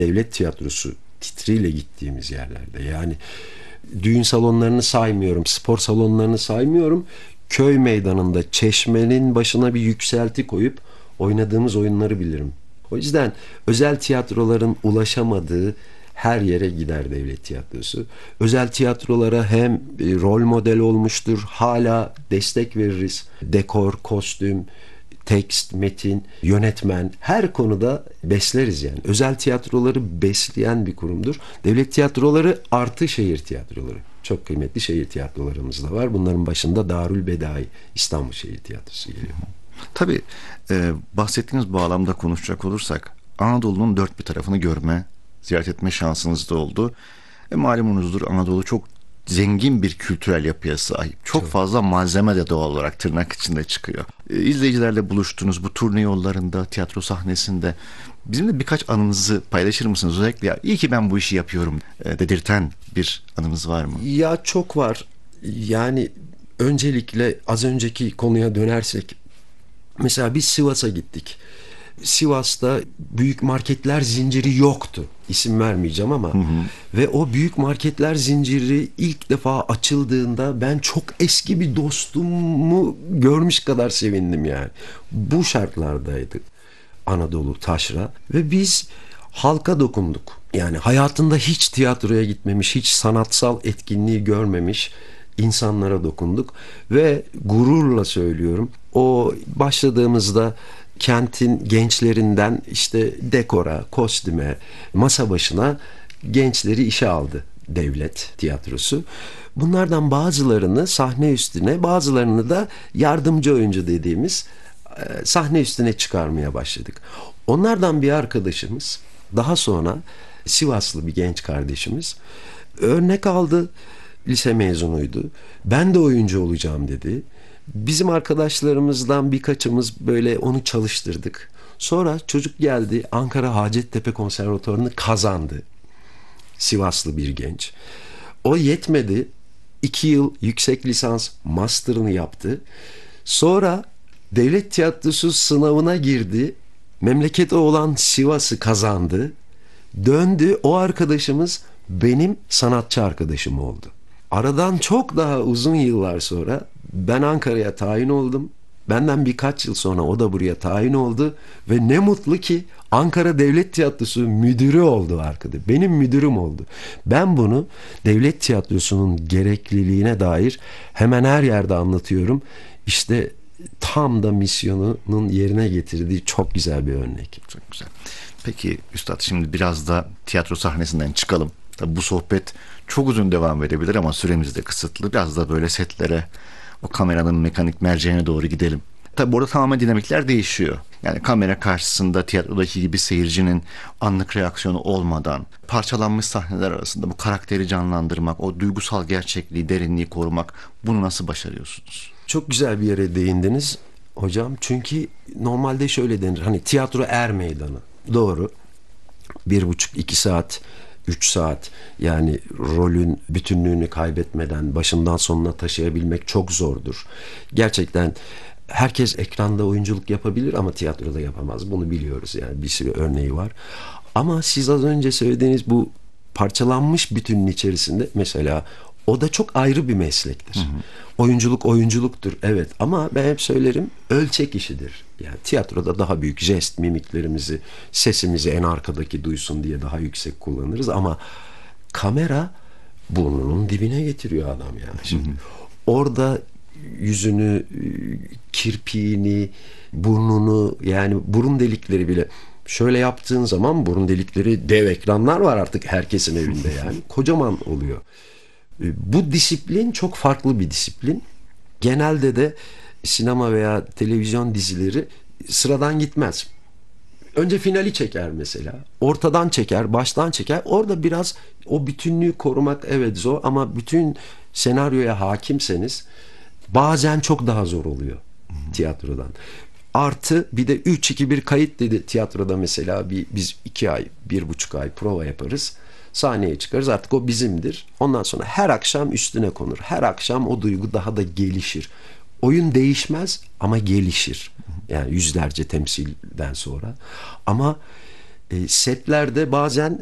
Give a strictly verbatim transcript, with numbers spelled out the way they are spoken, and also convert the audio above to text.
devlet tiyatrosu titriyle gittiğimiz yerlerde. Yani düğün salonlarını saymıyorum, spor salonlarını saymıyorum. Köy meydanında çeşmenin başına bir yükselti koyup oynadığımız oyunları bilirim. O yüzden özel tiyatroların ulaşamadığı her yere gider devlet tiyatrosu. Özel tiyatrolara hem rol model olmuştur, hala destek veririz. Dekor, kostüm, tekst, metin, yönetmen, her konuda besleriz yani. Özel tiyatroları besleyen bir kurumdur. Devlet tiyatroları artı şehir tiyatroları. Çok kıymetli şehir tiyatrolarımız da var. Bunların başında Darül Bedai İstanbul Şehir Tiyatrosu geliyor. Tabii e, bahsettiğiniz bağlamda konuşacak olursak Anadolu'nun dört bir tarafını görme, ziyaret etme şansınız da oldu. E, malumunuzdur, Anadolu çok zengin bir kültürel yapıya sahip. Çok, çok fazla malzeme de doğal olarak tırnak içinde çıkıyor. E, izleyicilerle buluştunuz bu turne yollarında, tiyatro sahnesinde. Bizimle birkaç anınızı paylaşır mısınız? Özellikle ya, iyi ki ben bu işi yapıyorum e, dedirten bir anınız var mı? Ya çok var. Yani öncelikle az önceki konuya dönersek, mesela biz Sivas'a gittik. Sivas'ta büyük marketler zinciri yoktu. İsim vermeyeceğim ama. Hı hı. Ve o büyük marketler zinciri ilk defa açıldığında ben çok eski bir dostumu görmüş kadar sevindim yani. Bu şartlardaydık. Anadolu, taşra. Ve biz halka dokunduk. Yani hayatında hiç tiyatroya gitmemiş, hiç sanatsal etkinliği görmemiş insanlara dokunduk. Ve gururla söylüyorum, o başladığımızda kentin gençlerinden işte dekora, kostüme, masa başına gençleri işe aldı devlet tiyatrosu. Bunlardan bazılarını sahne üstüne, bazılarını da yardımcı oyuncu dediğimiz sahne üstüne çıkarmaya başladık. Onlardan bir arkadaşımız, daha sonra Sivaslı bir genç kardeşimiz örnek aldı, lise mezunuydu. Ben de oyuncu olacağım dedi. Bizim arkadaşlarımızdan birkaçımız böyle onu çalıştırdık. Sonra çocuk geldi, Ankara Hacettepe Konservatuvarı'nı kazandı. Sivaslı bir genç. O yetmedi. İki yıl yüksek lisans master'ını yaptı. Sonra devlet tiyatrosu sınavına girdi. Memleketi olan Sivas'ı kazandı. Döndü. O arkadaşımız benim sanatçı arkadaşım oldu. Aradan çok daha uzun yıllar sonra ben Ankara'ya tayin oldum. Benden birkaç yıl sonra o da buraya tayin oldu. Ve ne mutlu ki Ankara Devlet Tiyatrosu müdürü oldu arkada. Benim müdürüm oldu. Ben bunu devlet tiyatrosunun gerekliliğine dair hemen her yerde anlatıyorum. İşte tam da misyonunun yerine getirdiği çok güzel bir örnek. Çok güzel. Peki Üstad, şimdi biraz da tiyatro sahnesinden çıkalım. Tabii bu sohbet çok uzun devam edebilir ama süremiz de kısıtlı. Biraz da böyle setlere, o kameranın mekanik merceğine doğru gidelim. Tabii burada tamamen dinamikler değişiyor. Yani kamera karşısında tiyatrodaki gibi seyircinin anlık reaksiyonu olmadan parçalanmış sahneler arasında bu karakteri canlandırmak, o duygusal gerçekliği, derinliği korumak, bunu nasıl başarıyorsunuz? Çok güzel bir yere değindiniz hocam. Çünkü normalde şöyle denir. Hani tiyatro er meydanı. Doğru. Bir buçuk, iki saat, üç saat, yani rolün bütünlüğünü kaybetmeden başından sonuna taşıyabilmek çok zordur. Gerçekten herkes ekranda oyunculuk yapabilir ama tiyatroda yapamaz. Bunu biliyoruz, yani bir sürü örneği var. Ama siz az önce söylediğiniz bu parçalanmış bütünün içerisinde mesela o da çok ayrı bir meslektir. Hı hı. Oyunculuk oyunculuktur, evet, ama ben hep söylerim, ölçek işidir. Yani tiyatroda daha büyük jest, mimiklerimizi, sesimizi en arkadaki duysun diye daha yüksek kullanırız ama kamera burnunun dibine getiriyor adam yani. Şimdi hı hı. Orada yüzünü, kirpiğini, burnunu, yani burun delikleri bile şöyle yaptığın zaman burun delikleri, dev ekranlar var artık herkesin evinde yani. Kocaman oluyor. Bu disiplin çok farklı bir disiplin. Genelde de sinema veya televizyon dizileri sıradan gitmez. Önce finali çeker mesela. Ortadan çeker, baştan çeker. Orada biraz o bütünlüğü korumak evet zor ama bütün senaryoya hakimseniz bazen çok daha zor oluyor tiyatrodan. Artı bir de üç iki bir kayıt dedi tiyatroda mesela, bir, biz iki ay, bir buçuk ay prova yaparız. Sahneye çıkarız, artık o bizimdir. Ondan sonra her akşam üstüne konur. Her akşam o duygu daha da gelişir. Oyun değişmez ama gelişir. Yani yüzlerce temsilden sonra. Ama E, setlerde bazen